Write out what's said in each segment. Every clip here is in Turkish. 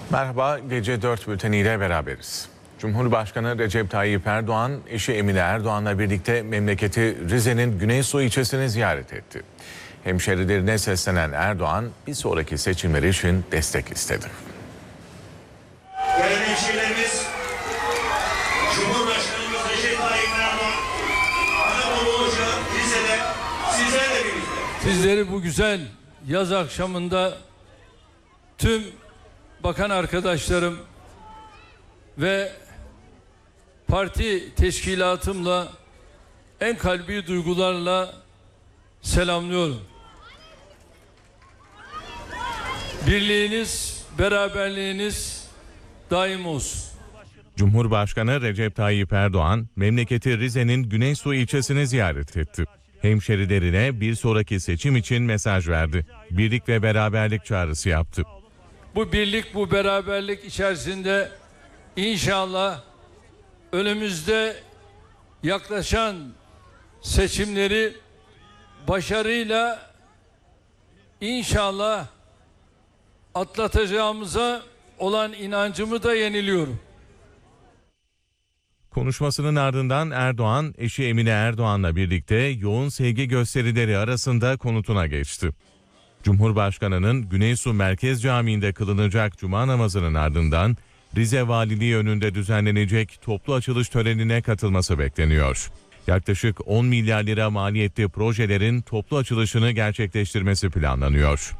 Merhaba, Gece 4 bülteniyle beraberiz. Cumhurbaşkanı Recep Tayyip Erdoğan, eşi Emine Erdoğan'la birlikte memleketi Rize'nin Güneysu ilçesini ziyaret etti. Hemşerilerine seslenen Erdoğan, bir sonraki seçimler için destek istedi. Değerli hemşehrilerimiz, Cumhurbaşkanımız Recep Tayyip Erdoğan, Anadolu Hoca Rize'de sizlerle birlikte. Sizleri bu güzel yaz akşamında tüm bakan arkadaşlarım ve parti teşkilatımla en kalbi duygularla selamlıyorum. Birliğiniz, beraberliğiniz daim olsun. Cumhurbaşkanı Recep Tayyip Erdoğan, memleketi Rize'nin Güneysu ilçesini ziyaret etti. Hemşerilerine bir sonraki seçim için mesaj verdi. Birlik ve beraberlik çağrısı yaptı. Bu birlik, bu beraberlik içerisinde inşallah önümüzde yaklaşan seçimleri başarıyla inşallah atlatacağımıza olan inancımı da yeniliyorum. Konuşmasının ardından Erdoğan, eşi Emine Erdoğan'la birlikte yoğun sevgi gösterileri arasında konutuna geçti. Cumhurbaşkanı'nın Güneysu Merkez Camii'nde kılınacak cuma namazının ardından Rize Valiliği önünde düzenlenecek toplu açılış törenine katılması bekleniyor. Yaklaşık 10 milyar lira maliyetli projelerin toplu açılışını gerçekleştirmesi planlanıyor.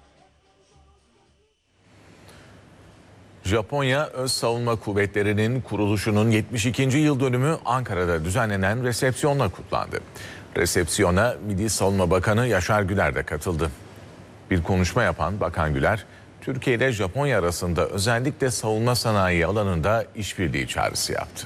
Japonya Öz Savunma Kuvvetleri'nin kuruluşunun 72. yıl dönümü Ankara'da düzenlenen resepsiyonla kutlandı. Resepsiyona Milli Savunma Bakanı Yaşar Güler de katıldı. Bir konuşma yapan Bakan Güler, Türkiye ile Japonya arasında özellikle savunma sanayi alanında işbirliği çağrısı yaptı.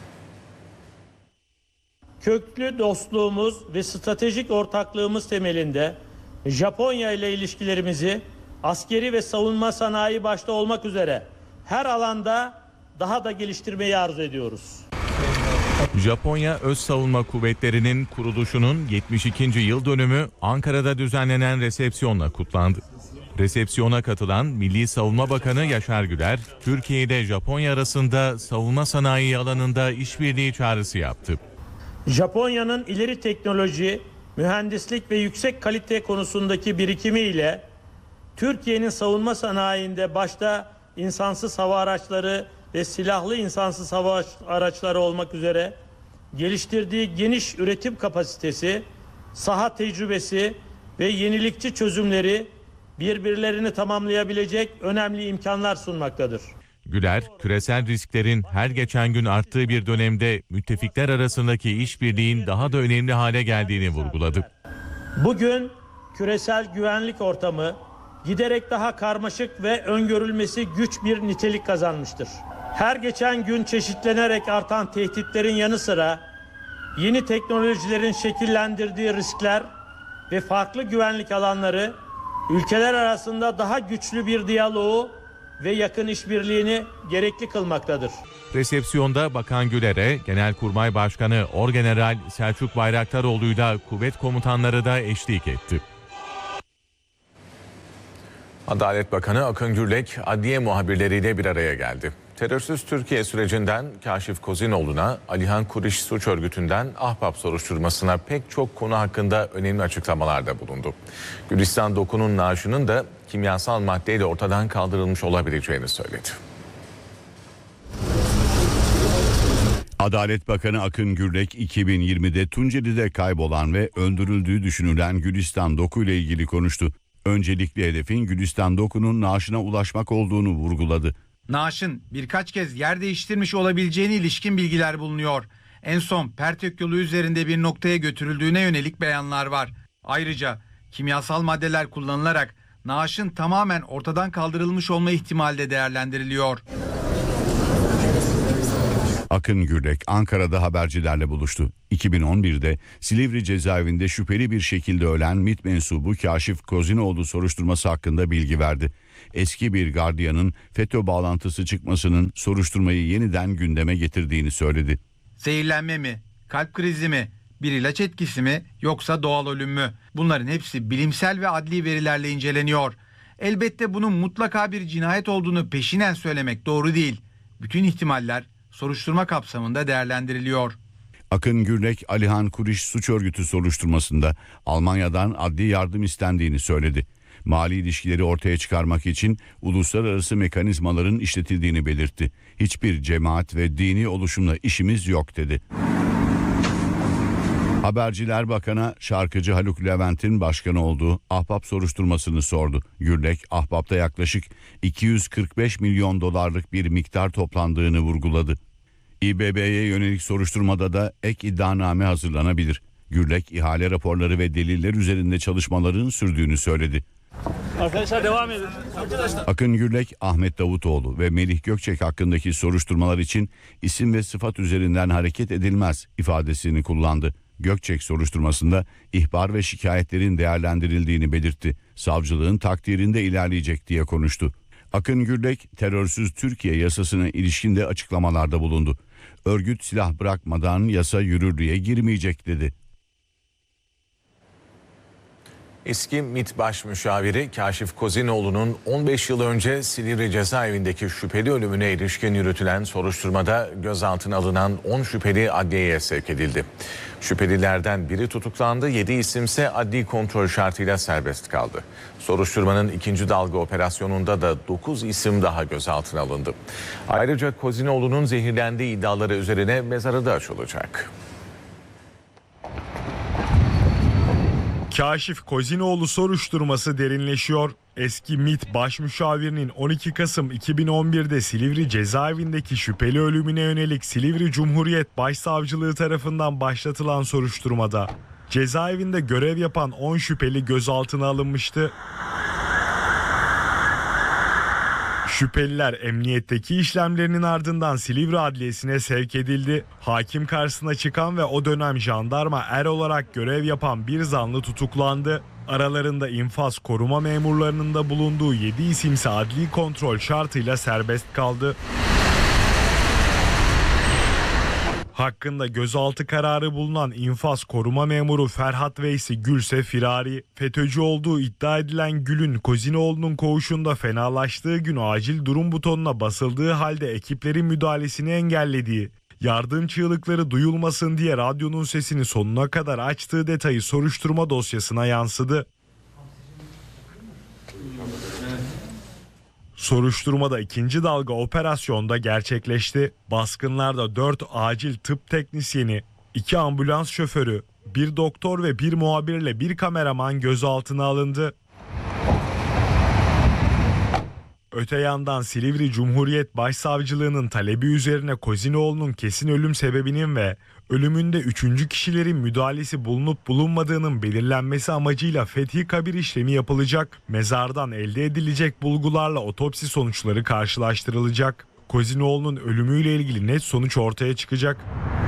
Köklü dostluğumuz ve stratejik ortaklığımız temelinde Japonya ile ilişkilerimizi askeri ve savunma sanayi başta olmak üzere her alanda daha da geliştirmeyi arzu ediyoruz. Japonya Öz Savunma Kuvvetleri'nin kuruluşunun 72. yıl dönümü Ankara'da düzenlenen resepsiyonla kutlandı. Resepsiyona katılan Milli Savunma Bakanı Yaşar Güler, Türkiye ile Japonya arasında savunma sanayi alanında işbirliği çağrısı yaptı. Japonya'nın ileri teknoloji, mühendislik ve yüksek kalite konusundaki birikimi ile Türkiye'nin savunma sanayinde başta insansız hava araçları ve silahlı insansız hava araçları olmak üzere geliştirdiği geniş üretim kapasitesi, saha tecrübesi ve yenilikçi çözümleri birbirlerini tamamlayabilecek önemli imkanlar sunmaktadır. Güler, küresel risklerin her geçen gün arttığı bir dönemde müttefikler arasındaki işbirliğin daha da önemli hale geldiğini vurguladı. Bugün küresel güvenlik ortamı giderek daha karmaşık ve öngörülmesi güç bir nitelik kazanmıştır. Her geçen gün çeşitlenerek artan tehditlerin yanı sıra yeni teknolojilerin şekillendirdiği riskler ve farklı güvenlik alanları ülkeler arasında daha güçlü bir diyaloğu ve yakın işbirliğini gerekli kılmaktadır. Resepsiyonda Bakan Güler'e Genelkurmay Başkanı Orgeneral Selçuk Bayraktaroğlu'yla kuvvet komutanları da eşlik etti. Adalet Bakanı Akın Gürlek, adliye muhabirleriyle bir araya geldi. Terörsüz Türkiye sürecinden Kaşif Kozinoğlu'na, Alihan Kuriş suç örgütünden Ahbap soruşturmasına pek çok konu hakkında önemli açıklamalarda bulundu. Gülistan Doku'nun naaşının da kimyasal maddeyle ortadan kaldırılmış olabileceğini söyledi. Adalet Bakanı Akın Gürlek 2020'de Tunceli'de kaybolan ve öldürüldüğü düşünülen Gülistan Doku ile ilgili konuştu. Öncelikli hedefin Gülistan Doku'nun naaşına ulaşmak olduğunu vurguladı. Naaşın birkaç kez yer değiştirmiş olabileceğine ilişkin bilgiler bulunuyor. En son Pertök yolu üzerinde bir noktaya götürüldüğüne yönelik beyanlar var. Ayrıca kimyasal maddeler kullanılarak naaşın tamamen ortadan kaldırılmış olma ihtimali de değerlendiriliyor. Akın Gürlek Ankara'da habercilerle buluştu. 2011'de Silivri cezaevinde şüpheli bir şekilde ölen MİT mensubu Kaşif Kozinoğlu soruşturması hakkında bilgi verdi. Eski bir gardiyanın FETÖ bağlantısı çıkmasının soruşturmayı yeniden gündeme getirdiğini söyledi. Zehirlenme mi, kalp krizi mi, bir ilaç etkisi mi yoksa doğal ölüm mü? Bunların hepsi bilimsel ve adli verilerle inceleniyor. Elbette bunun mutlaka bir cinayet olduğunu peşinen söylemek doğru değil. Bütün ihtimaller soruşturma kapsamında değerlendiriliyor. Akın Gürlek, Alihan Kuriş suç örgütü soruşturmasında Almanya'dan adli yardım istendiğini söyledi. Mali ilişkileri ortaya çıkarmak için uluslararası mekanizmaların işletildiğini belirtti. Hiçbir cemaat ve dini oluşumla işimiz yok dedi. Haberciler Bakan'a şarkıcı Haluk Levent'in başkanı olduğu Ahbap soruşturmasını sordu. Gürlek, Ahbap'ta yaklaşık 245 milyon dolarlık bir miktar toplandığını vurguladı. İBB'ye yönelik soruşturmada da ek iddianame hazırlanabilir. Gürlek, ihale raporları ve deliller üzerinde çalışmaların sürdüğünü söyledi. Arkadaşlar devam edin. Akın Gürlek, Ahmet Davutoğlu ve Melih Gökçek hakkındaki soruşturmalar için isim ve sıfat üzerinden hareket edilmez ifadesini kullandı. Gökçek soruşturmasında ihbar ve şikayetlerin değerlendirildiğini belirtti. Savcılığın takdirinde ilerleyecek diye konuştu. Akın Gürlek, terörsüz Türkiye yasasına ilişkin de açıklamalarda bulundu. Örgüt silah bırakmadan yasa yürürlüğe girmeyecek dedi. Eski MİT Baş Müşaviri Kaşif Kozinoğlu'nun 15 yıl önce Silivri cezaevindeki şüpheli ölümüne ilişkin yürütülen soruşturmada gözaltına alınan 10 şüpheli adliyeye sevk edildi. Şüphelilerden biri tutuklandı, 7 isimse adli kontrol şartıyla serbest kaldı. Soruşturmanın ikinci dalga operasyonunda da 9 isim daha gözaltına alındı. Ayrıca Kozinoğlu'nun zehirlendiği iddiaları üzerine mezarı da açılacak. Kaşif Kozinoğlu soruşturması derinleşiyor. Eski MİT Başmüşavirinin 12 Kasım 2011'de Silivri cezaevindeki şüpheli ölümüne yönelik Silivri Cumhuriyet Başsavcılığı tarafından başlatılan soruşturmada cezaevinde görev yapan 10 şüpheli gözaltına alınmıştı. Şüpheliler emniyetteki işlemlerinin ardından Silivri Adliyesi'ne sevk edildi. Hakim karşısına çıkan ve o dönem jandarma er olarak görev yapan bir zanlı tutuklandı. Aralarında infaz koruma memurlarının da bulunduğu 7 isimse adli kontrol şartıyla serbest kaldı. Hakkında gözaltı kararı bulunan infaz koruma memuru Ferhat Veysi Gülse firari, FETÖ'cü olduğu iddia edilen Gül'ün Kozinoğlu'nun koğuşunda fenalaştığı gün acil durum butonuna basıldığı halde ekiplerin müdahalesini engellediği, yardım çığlıkları duyulmasın diye radyonun sesini sonuna kadar açtığı detayı soruşturma dosyasına yansıdı. Soruşturmada ikinci dalga operasyonda gerçekleşti. Baskınlarda 4 acil tıp teknisyeni, 2 ambulans şoförü, 1 doktor ve 1 muhabirle 1 kameraman gözaltına alındı. Öte yandan Silivri Cumhuriyet Başsavcılığı'nın talebi üzerine Kozinoğlu'nun kesin ölüm sebebinin ve ölümünde 3. kişilerin müdahalesi bulunup bulunmadığının belirlenmesi amacıyla fethi kabir işlemi yapılacak. Mezardan elde edilecek bulgularla otopsi sonuçları karşılaştırılacak. Kozinoğlu'nun ölümüyle ilgili net sonuç ortaya çıkacak.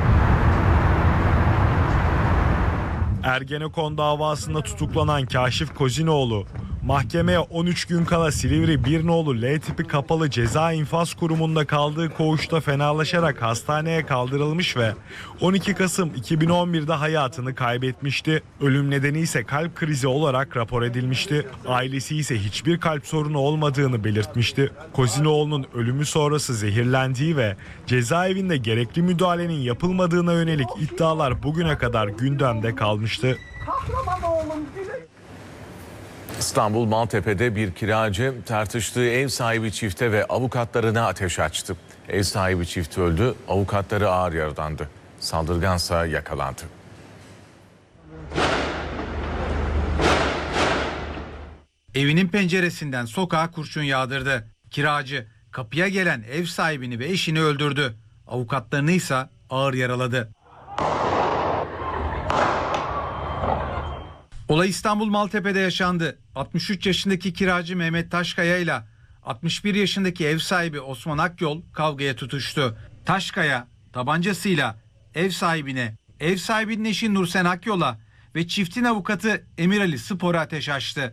Ergenekon davasında tutuklanan Kaşif Kozinoğlu, mahkemeye 13 gün kala Silivri Birnoğlu L tipi kapalı ceza infaz kurumunda kaldığı koğuşta fenalaşarak hastaneye kaldırılmış ve 12 Kasım 2011'de hayatını kaybetmişti. Ölüm nedeni ise kalp krizi olarak rapor edilmişti. Ailesi ise hiçbir kalp sorunu olmadığını belirtmişti. Kozinoğlu'nun ölümü sonrası zehirlendiği ve cezaevinde gerekli müdahalenin yapılmadığına yönelik iddialar bugüne kadar gündemde kalmıştı. İstanbul Maltepe'de bir kiracı tartıştığı ev sahibi çifte ve avukatlarına ateş açtı. Ev sahibi çift öldü, avukatları ağır yaralandı. Saldırgansa yakalandı. Evinin penceresinden sokağa kurşun yağdırdı. Kiracı kapıya gelen ev sahibini ve eşini öldürdü. Avukatlarını ise ağır yaraladı. Olay İstanbul Maltepe'de yaşandı. 63 yaşındaki kiracı Mehmet Taşkaya ile 61 yaşındaki ev sahibi Osman Akyol kavgaya tutuştu. Taşkaya tabancasıyla ev sahibinin eşi Nursen Akyol'a ve çiftin avukatı Emir Ali Spor'a ateş açtı.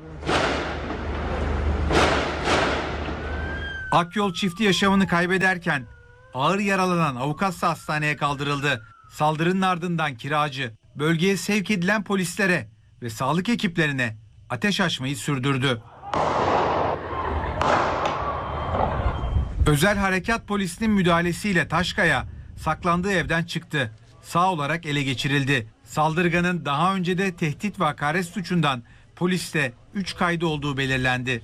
Akyol çifti yaşamını kaybederken ağır yaralanan avukatsa hastaneye kaldırıldı. Saldırının ardından kiracı bölgeye sevk edilen polislere ve sağlık ekiplerine ateş açmayı sürdürdü. Özel Harekat Polisi'nin müdahalesiyle Taşkaya saklandığı evden çıktı. Sağ olarak ele geçirildi. Saldırganın daha önce de tehdit ve hakaret suçundan poliste 3 kaydı olduğu belirlendi.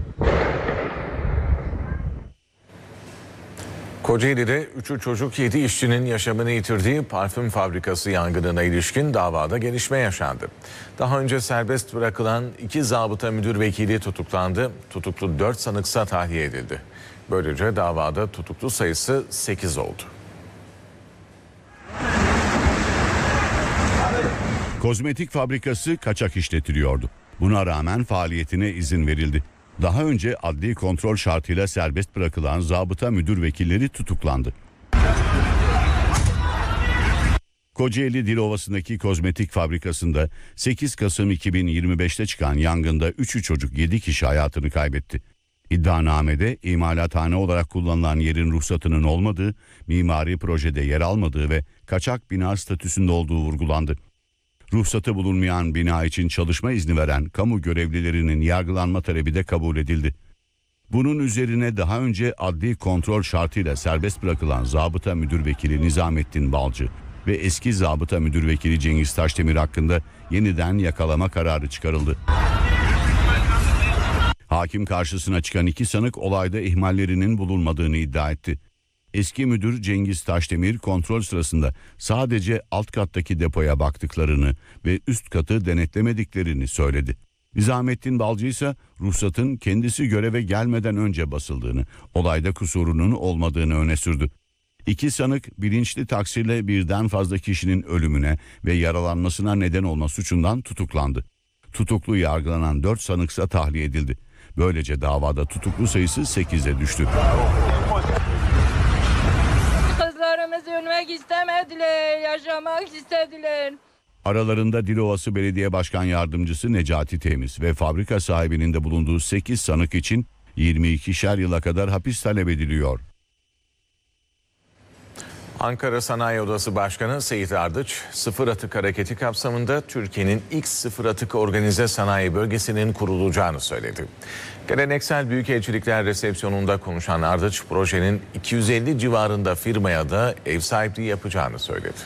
Kocaeli'de 3'ü çocuk 7 işçinin yaşamını yitirdiği parfüm fabrikası yangınına ilişkin davada gelişme yaşandı. Daha önce serbest bırakılan 2 zabıta müdür vekili tutuklandı. Tutuklu 4 sanıksa tahliye edildi. Böylece davada tutuklu sayısı 8 oldu. Kozmetik fabrikası kaçak işletiliyordu. Buna rağmen faaliyetine izin verildi. Daha önce adli kontrol şartıyla serbest bırakılan zabıta müdür vekilleri tutuklandı. Kocaeli Dilovası'ndaki kozmetik fabrikasında 8 Kasım 2025'te çıkan yangında 3'ü çocuk 7 kişi hayatını kaybetti. İddianamede imalathane olarak kullanılan yerin ruhsatının olmadığı, mimari projede yer almadığı ve kaçak bina statüsünde olduğu vurgulandı. Ruhsatı bulunmayan bina için çalışma izni veren kamu görevlilerinin yargılanma talebi de kabul edildi. Bunun üzerine daha önce adli kontrol şartıyla serbest bırakılan zabıta müdür vekili Nizamettin Balcı ve eski zabıta müdür vekili Cengiz Taşdemir hakkında yeniden yakalama kararı çıkarıldı. Hakim karşısına çıkan 2 sanık olayda ihmallerinin bulunmadığını iddia etti. Eski müdür Cengiz Taşdemir kontrol sırasında sadece alt kattaki depoya baktıklarını ve üst katı denetlemediklerini söyledi. Nizamettin Balcı ise ruhsatın kendisi göreve gelmeden önce basıldığını, olayda kusurunun olmadığını öne sürdü. 2 sanık bilinçli taksirle birden fazla kişinin ölümüne ve yaralanmasına neden olma suçundan tutuklandı. Tutuklu yargılanan 4 sanıksa tahliye edildi. Böylece davada tutuklu sayısı 8'e düştü. Kızlarımız ölmek istemediler, yaşamak istediler. Aralarında Dilovası Belediye Başkan Yardımcısı Necati Temiz ve fabrika sahibinin de bulunduğu 8 sanık için 22'şer yıla kadar hapis talep ediliyor. Ankara Sanayi Odası Başkanı Seyit Ardıç, sıfır atık hareketi kapsamında Türkiye'nin ilk sıfır atık organize sanayi bölgesinin kurulacağını söyledi. Geleneksel büyükelçilikler resepsiyonunda konuşan Ardıç, projenin 250 civarında firmaya da ev sahipliği yapacağını söyledi.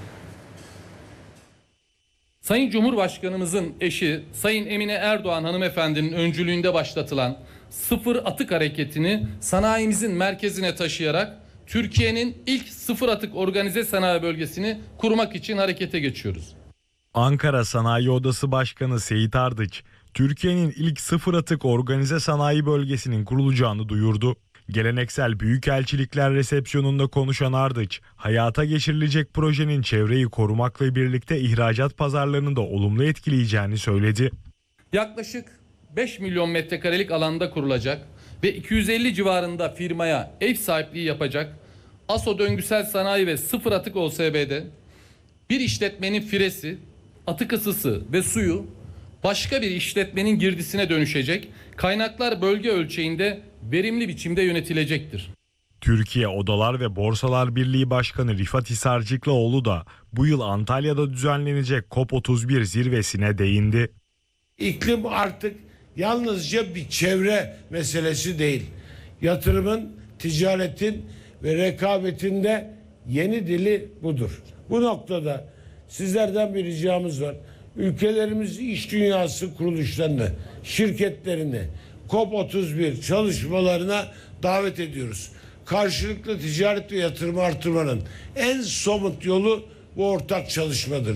Sayın Cumhurbaşkanımızın eşi Sayın Emine Erdoğan hanımefendinin öncülüğünde başlatılan sıfır atık hareketini sanayimizin merkezine taşıyarak Türkiye'nin ilk sıfır atık organize sanayi bölgesini kurmak için harekete geçiyoruz. Ankara Sanayi Odası Başkanı Seyit Ardıç, Türkiye'nin ilk sıfır atık organize sanayi bölgesinin kurulacağını duyurdu. Geleneksel büyükelçilikler resepsiyonunda konuşan Ardıç, hayata geçirilecek projenin çevreyi korumakla birlikte ihracat pazarlarını da olumlu etkileyeceğini söyledi. Yaklaşık 5 milyon metrekarelik alanda kurulacak ve 250 civarında firmaya ev sahipliği yapacak ASO Döngüsel Sanayi ve Sıfır Atık OSB'de bir işletmenin firesi, atık ısısı ve suyu başka bir işletmenin girdisine dönüşecek, kaynaklar bölge ölçeğinde verimli biçimde yönetilecektir. Türkiye Odalar ve Borsalar Birliği Başkanı Rifat Hisarcıklıoğlu da bu yıl Antalya'da düzenlenecek COP31 zirvesine değindi. İklim artık yalnızca bir çevre meselesi değil. Yatırımın, ticaretin ve rekabetinde yeni dili budur. Bu noktada sizlerden bir ricamız var. Ülkelerimiz iş dünyası kuruluşlarını, şirketlerini COP31 çalışmalarına davet ediyoruz. Karşılıklı ticaret ve yatırımı artırmanın en somut yolu bu ortak çalışmadır.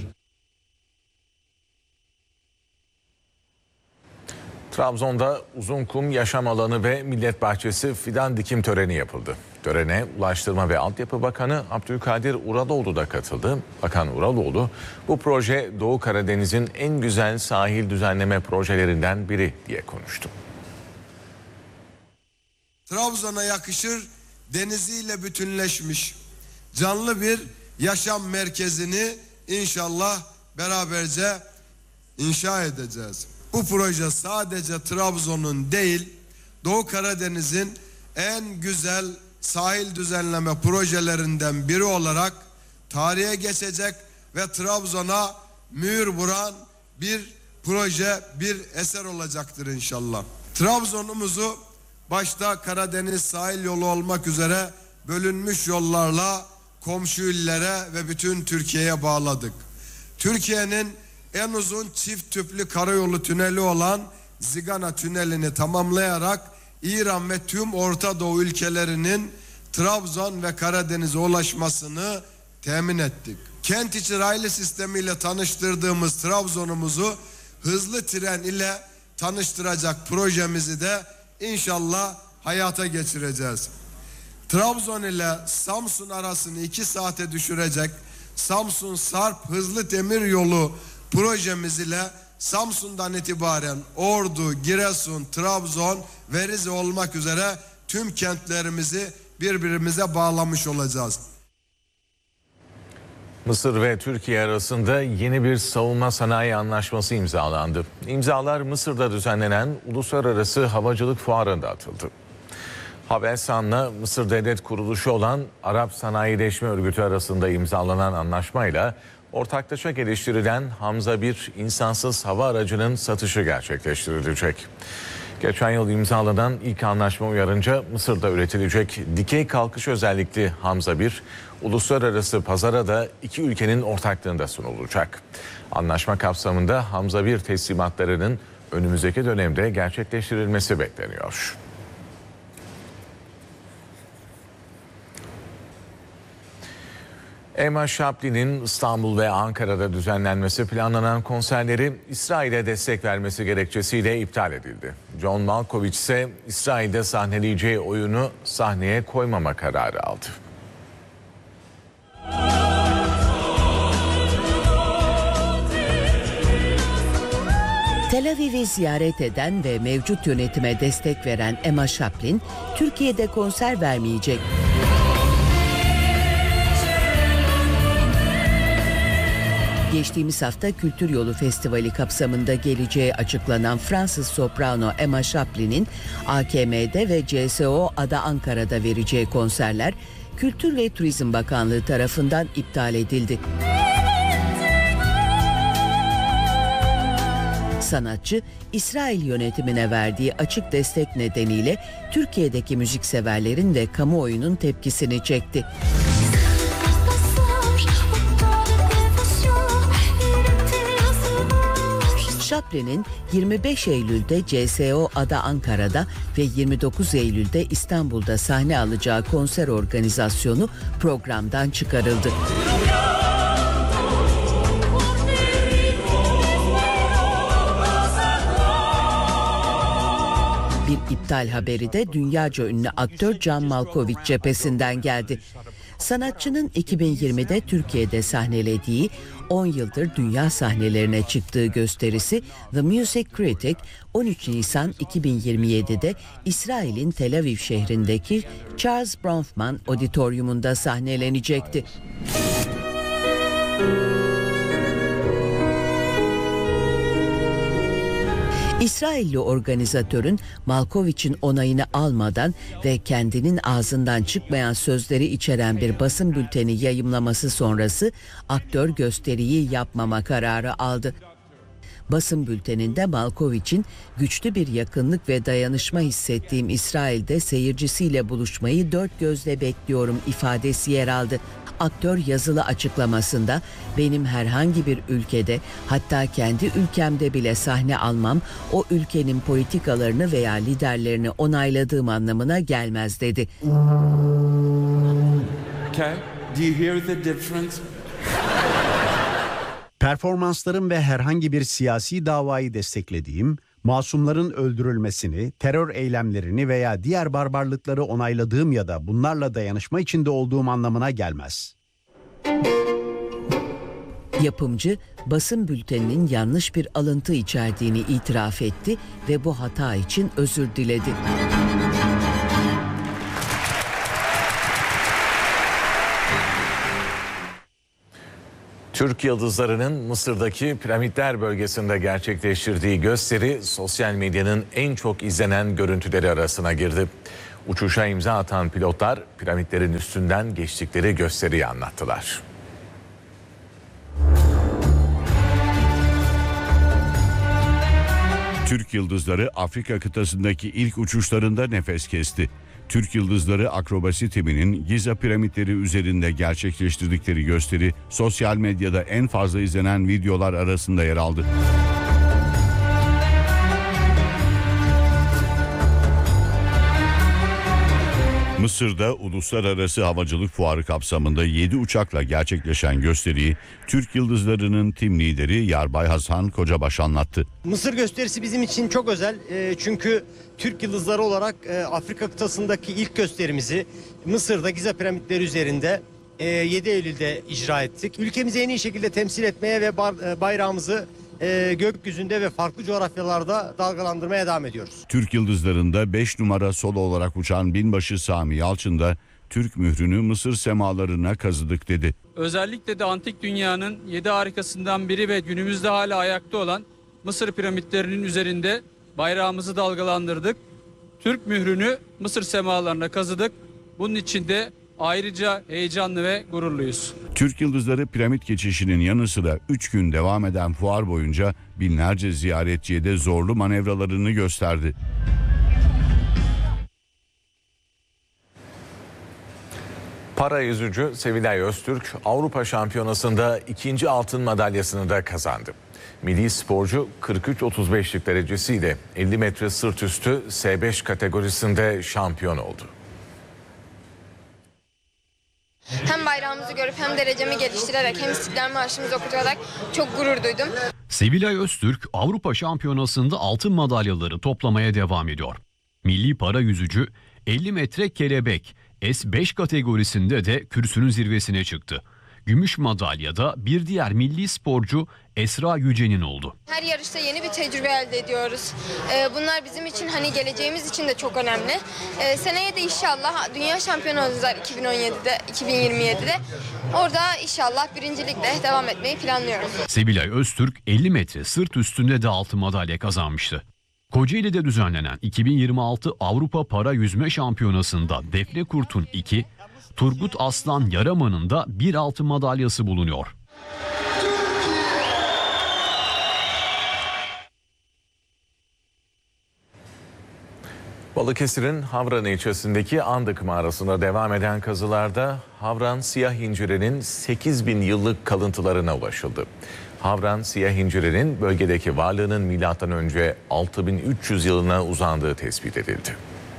Trabzon'da Uzunkum Yaşam Alanı ve Millet Bahçesi fidan dikim töreni yapıldı. Törene Ulaştırma ve Altyapı Bakanı Abdülkadir Uraloğlu da katıldı. Bakan Uraloğlu, bu proje Doğu Karadeniz'in en güzel sahil düzenleme projelerinden biri diye konuştu. Trabzon'a yakışır, deniziyle bütünleşmiş canlı bir yaşam merkezini inşallah beraberce inşa edeceğiz. Bu proje sadece Trabzon'un değil, Doğu Karadeniz'in en güzel sahil düzenleme projelerinden biri olarak tarihe geçecek ve Trabzon'a mühür vuran bir proje, bir eser olacaktır inşallah. Trabzon'umuzu başta Karadeniz sahil yolu olmak üzere bölünmüş yollarla komşu illere ve bütün Türkiye'ye bağladık. Türkiye'nin en uzun çift tüplü karayolu tüneli olan Zigana Tüneli'ni tamamlayarak İran ve tüm Orta Doğu ülkelerinin Trabzon ve Karadeniz'e ulaşmasını temin ettik. Kent içi raylı sistemiyle tanıştırdığımız Trabzon'umuzu hızlı tren ile tanıştıracak projemizi de inşallah hayata geçireceğiz. Trabzon ile Samsun arasını 2 saate düşürecek Samsun-Sarp hızlı demir yolu projemiz ile Samsun'dan itibaren Ordu, Giresun, Trabzon ve Rize olmak üzere tüm kentlerimizi birbirimize bağlamış olacağız. Mısır ve Türkiye arasında yeni bir savunma sanayi anlaşması imzalandı. İmzalar Mısır'da düzenlenen Uluslararası Havacılık Fuarı'nda atıldı. Havelsan'la Mısır Devlet Kuruluşu olan Arap Sanayileşme Örgütü arasında imzalanan anlaşmayla ortaklaşa geliştirilen Hamza 1 insansız hava aracının satışı gerçekleştirilecek. Geçen yıl imzalanan ilk anlaşma uyarınca Mısır'da üretilecek dikey kalkış özellikli Hamza 1, uluslararası pazara da iki ülkenin ortaklığında sunulacak. Anlaşma kapsamında Hamza 1 teslimatlarının önümüzdeki dönemde gerçekleştirilmesi bekleniyor. Emma Chaplin'in İstanbul ve Ankara'da düzenlenmesi planlanan konserleri İsrail'e destek vermesi gerekçesiyle iptal edildi. John Malkovich ise İsrail'de sahneleyeceği oyunu sahneye koymama kararı aldı. Tel Aviv'i ziyaret eden ve mevcut yönetime destek veren Emma Chaplin, Türkiye'de konser vermeyecek. Geçtiğimiz hafta Kültür Yolu Festivali kapsamında geleceği açıklanan Fransız soprano Emma Chaplin'in AKM'de ve CSO Ada Ankara'da vereceği konserler Kültür ve Turizm Bakanlığı tarafından iptal edildi. Sanatçı, İsrail yönetimine verdiği açık destek nedeniyle Türkiye'deki müzikseverlerin ve kamuoyunun tepkisini çekti. Chaplin'in 25 Eylül'de CSO Ada Ankara'da ve 29 Eylül'de İstanbul'da sahne alacağı konser organizasyonu programdan çıkarıldı. Bir iptal haberi de dünyaca ünlü aktör John Malkovich cephesinden geldi. Sanatçının 2020'de Türkiye'de sahnelediği 10 yıldır dünya sahnelerine çıktığı gösterisi The Music Critic 13 Nisan 2027'de İsrail'in Tel Aviv şehrindeki Charles Bronfman Auditorium'unda sahnelenecekti. İsrailli organizatörün Malkovich'in onayını almadan ve kendinin ağzından çıkmayan sözleri içeren bir basın bülteni yayımlaması sonrası aktör gösteriyi yapmama kararı aldı. Basın bülteninde Malkovich'in güçlü bir yakınlık ve dayanışma hissettiğim İsrail'de seyircisiyle buluşmayı dört gözle bekliyorum ifadesi yer aldı. Aktör yazılı açıklamasında benim herhangi bir ülkede, hatta kendi ülkemde bile sahne almam o ülkenin politikalarını veya liderlerini onayladığım anlamına gelmez dedi. Okay. Do you hear the difference? Performanslarım ve herhangi bir siyasi davayı desteklediğim, masumların öldürülmesini, terör eylemlerini veya diğer barbarlıkları onayladığım ya da bunlarla dayanışma içinde olduğum anlamına gelmez. Yapımcı, basın bülteninin yanlış bir alıntı içerdiğini itiraf etti ve bu hata için özür diledi. Türk yıldızlarının Mısır'daki piramitler bölgesinde gerçekleştirdiği gösteri sosyal medyanın en çok izlenen görüntüleri arasına girdi. Uçuşa imza atan pilotlar piramitlerin üstünden geçtikleri gösteriyi anlattılar. Türk yıldızları Afrika kıtasındaki ilk uçuşlarında nefes kesti. Türk yıldızları akrobasi timinin Giza piramitleri üzerinde gerçekleştirdikleri gösteri sosyal medyada en fazla izlenen videolar arasında yer aldı. Mısır'da Uluslararası Havacılık Fuarı kapsamında 7 uçakla gerçekleşen gösteriyi Türk yıldızlarının tim lideri Yarbay Hasan Kocabaş anlattı. Mısır gösterisi bizim için çok özel çünkü Türk yıldızları olarak Afrika kıtasındaki ilk gösterimizi Mısır'da Giza piramitleri üzerinde 7 Eylül'de icra ettik. Ülkemizi en iyi şekilde temsil etmeye ve bayrağımızı gökyüzünde ve farklı coğrafyalarda dalgalandırmaya devam ediyoruz. Türk yıldızlarında 5 numara solo olarak uçan binbaşı Sami Yalçın da Türk mührünü Mısır semalarına kazıdık dedi. Özellikle de antik dünyanın 7 harikasından biri ve günümüzde hala ayakta olan Mısır piramitlerinin üzerinde bayrağımızı dalgalandırdık. Türk mührünü Mısır semalarına kazıdık. Bunun için de ayrıca heyecanlı ve gururluyuz. Türk yıldızları piramit geçişinin yanı sıra 3 gün devam eden fuar boyunca binlerce ziyaretçiye de zorlu manevralarını gösterdi. Para yüzücü Sevilay Öztürk Avrupa Şampiyonası'nda 2. altın madalyasını da kazandı. Milli sporcu 43-35'lik derecesiyle 50 metre sırt üstü S5 kategorisinde şampiyon oldu. Hem bayrağımızı görüp hem derecemi geliştirerek hem İstiklal Marşımızı okutarak çok gurur duydum. Sevilay Öztürk Avrupa Şampiyonası'nda altın madalyaları toplamaya devam ediyor. Milli para yüzücü 50 metre kelebek S5 kategorisinde de kürsünün zirvesine çıktı. Gümüş madalyada bir diğer milli sporcu Esra Yüce'nin oldu. Her yarışta yeni bir tecrübe elde ediyoruz. Bunlar bizim için geleceğimiz için de çok önemli. Seneye de inşallah dünya şampiyonu olacağız 2027'de. Orada inşallah birincilikle devam etmeyi planlıyorum. Sevilay Öztürk 50 metre sırt üstünde de altın madalya kazanmıştı. Kocaeli'de düzenlenen 2026 Avrupa Para Yüzme Şampiyonası'nda Defne Kurt'un 2, Turgut Aslan Yaraman'ın da 1 altın madalyası bulunuyor. Balıkesir'in Havran ilçesindeki Andık mağarasında devam eden kazılarda Havran siyah incirenin 8.000 yıllık kalıntılarına ulaşıldı. Havran siyah incirenin bölgedeki varlığının M.Ö. 6300 yılına uzandığı tespit edildi.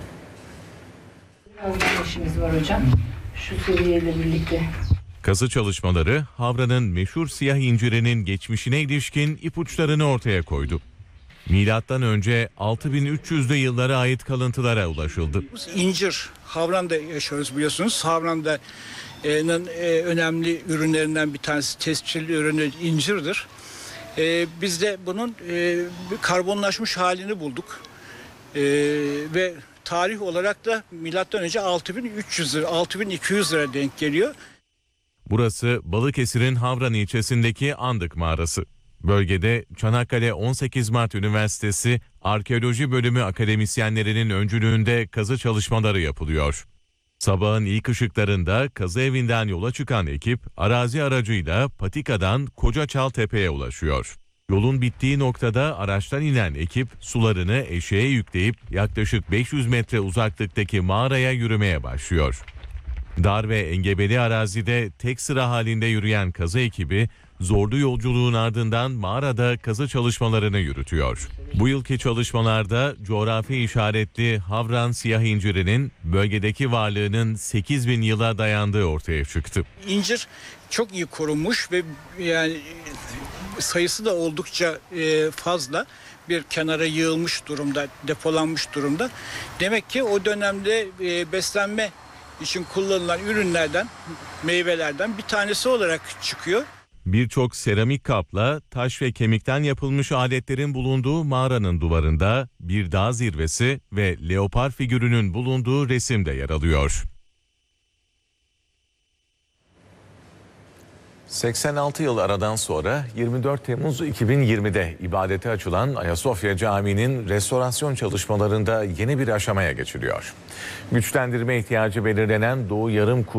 Birazdan işimiz var hocam. Şu seviyeyle birlikte. Kazı çalışmaları Havran'ın meşhur siyah incirenin geçmişine ilişkin ipuçlarını ortaya koydu. Milattan önce 6300'lü yıllara ait kalıntılara ulaşıldı. İncir, Havran'da yaşıyoruz biliyorsunuz. Havran'ın önemli ürünlerinden bir tanesi, tescilli ürünü incirdir. Biz de bunun karbonlaşmış halini bulduk. Ve tarih olarak da milattan önce 6300 lira, 6200 lira denk geliyor. Burası Balıkesir'in Havran ilçesindeki Andık mağarası. Bölgede Çanakkale 18 Mart Üniversitesi Arkeoloji Bölümü akademisyenlerinin öncülüğünde kazı çalışmaları yapılıyor. Sabahın ilk ışıklarında kazı evinden yola çıkan ekip arazi aracıyla patikadan Kocaçaltepe'ye ulaşıyor. Yolun bittiği noktada araçtan inen ekip sularını eşeğe yükleyip yaklaşık 500 metre uzaklıktaki mağaraya yürümeye başlıyor. Dar ve engebeli arazide tek sıra halinde yürüyen kazı ekibi zorlu yolculuğun ardından mağarada kazı çalışmalarını yürütüyor. Bu yılki çalışmalarda coğrafi işaretli Havran siyah incirinin bölgedeki varlığının 8.000 yıla dayandığı ortaya çıktı. İncir çok iyi korunmuş ve yani sayısı da oldukça fazla, bir kenara yığılmış durumda, depolanmış durumda. Demek ki o dönemde beslenme için kullanılan ürünlerden, meyvelerden bir tanesi olarak çıkıyor. Birçok seramik kapla taş ve kemikten yapılmış aletlerin bulunduğu mağaranın duvarında bir dağ zirvesi ve leopar figürünün bulunduğu resim de yer alıyor. 86 yıl aradan sonra 24 Temmuz 2020'de ibadete açılan Ayasofya Camii'nin restorasyon çalışmalarında yeni bir aşamaya geçiliyor. Güçlendirme ihtiyacı belirlenen Doğu Yarımkule